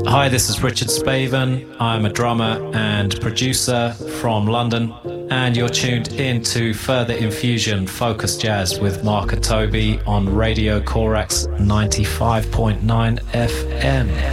Hi, this is Richard Spaven. I'm a drummer and producer from London, and you're tuned in to Further Infusion Focus Jazz with Mark and Toby on Radio Corax 95.9 FM.